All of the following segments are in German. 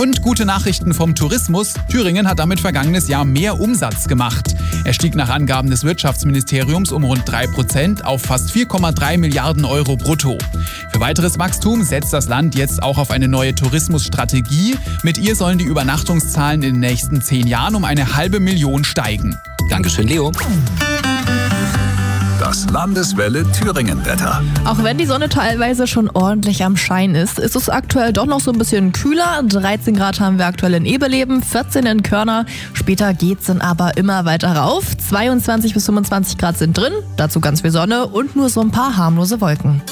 Und gute Nachrichten vom Tourismus. Thüringen hat damit vergangenes Jahr mehr Umsatz gemacht. Er stieg nach Angaben des Wirtschaftsministeriums um rund 3% auf fast 4,3 Milliarden Euro brutto. Für weiteres Wachstum setzt das Land jetzt auch auf eine neue Tourismusstrategie. Mit ihr sollen die Übernachtungszahlen in den nächsten 10 Jahren um 500.000 steigen. Dankeschön, Leo. Das Landeswelle Thüringen-Wetter. Auch wenn die Sonne teilweise schon ordentlich am Schein ist, ist es aktuell doch noch so ein bisschen kühler. 13 Grad haben wir aktuell in Eberleben, 14 in Körner. Später geht's dann aber immer weiter rauf. 22 bis 25 Grad sind drin, dazu ganz viel Sonne und nur so ein paar harmlose Wolken.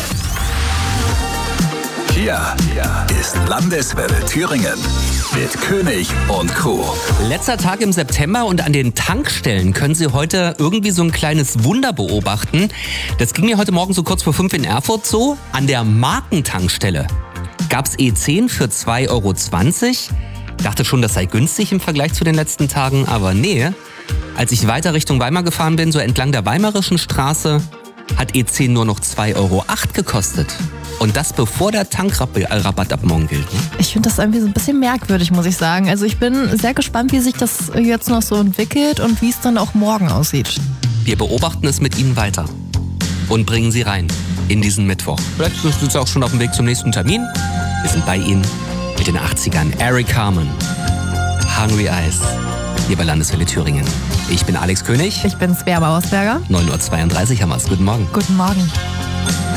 Hier ist Landeswelle Thüringen mit König und Crew. Letzter Tag im September und an den Tankstellen können Sie heute irgendwie so ein kleines Wunder beobachten. Das ging mir heute Morgen so kurz vor 5 in Erfurt so. An der Markentankstelle gab's E10 für 2,20 Euro. Dachte schon, das sei günstig im Vergleich zu den letzten Tagen, aber nee. Als ich weiter Richtung Weimar gefahren bin, so entlang der Weimarischen Straße, hat E10 nur noch 2,08 Euro gekostet. Und das bevor der Tankrabatt ab morgen gilt. Ne? Ich finde das irgendwie so ein bisschen merkwürdig, muss ich sagen. Also ich bin sehr gespannt, wie sich das jetzt noch so entwickelt und wie es dann auch morgen aussieht. Wir beobachten es mit Ihnen weiter und bringen Sie rein in diesen Mittwoch. Vielleicht sind Sie auch schon auf dem Weg zum nächsten Termin. Wir sind bei Ihnen mit den 80ern. Eric Carmen, Hungry Eyes, hier bei Landeswelle Thüringen. Ich bin Alex König. Ich bin Svea Bauersberger. 9.32 Uhr haben wir es. Guten Morgen. Guten Morgen.